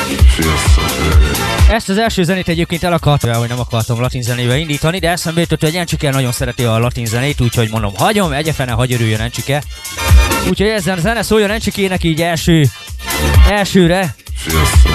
Ezt az első zenét egyébként el akartam, hogy nem akartam latin zenével indítani, de eszembe jutott, hogy Encsike nagyon szereti a latin zenét, úgyhogy mondom, hagyom, egyefene, hagy örüljön Encsike. Úgyhogy ezen a zene szóljon Encsikének így elsőre.